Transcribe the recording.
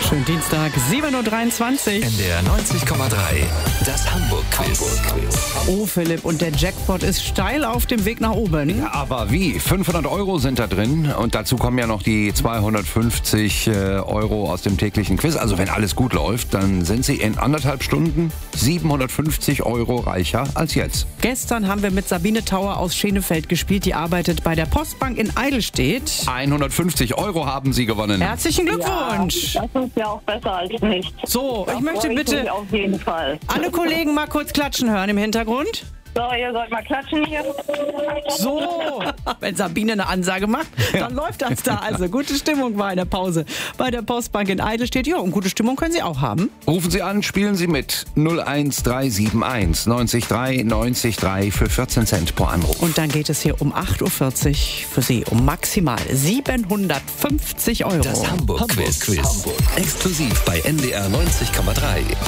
Schönen Dienstag, 7.23 Uhr. NDR 90,3, das Hamburg-Quiz. Oh, Philipp, und der Jackpot ist steil auf dem Weg nach oben. Ja, aber wie? 500 Euro sind da drin und dazu kommen ja noch die 250 Euro aus dem täglichen Quiz. Also wenn alles gut läuft, dann sind Sie in 1,5 Stunden 750 Euro reicher als jetzt. Gestern haben wir mit Sabine Tauer aus Schenefeld gespielt. Die arbeitet bei der Postbank in Eidelstedt. 150 Euro haben Sie gewonnen. Herzlichen Glückwunsch! Ja, das ist ja auch besser als nichts. So, Da ich möchte freue bitte mich auf jeden Fall. alle Kollegen mal kurz klatschen hören im Hintergrund. So, ihr sollt mal klatschen hier. So, wenn Sabine eine Ansage macht, dann läuft das da. Also gute Stimmung war in der Pause bei der Postbank in Eidelstedt. Ja, und gute Stimmung können Sie auch haben. Rufen Sie an, spielen Sie mit 01371 90 3 90 3 für 14 Cent pro Anruf. Und dann geht es hier um 8.40 Uhr für Sie um maximal 750 Euro. Das Hamburg-Quiz. Exklusiv bei NDR 90,3.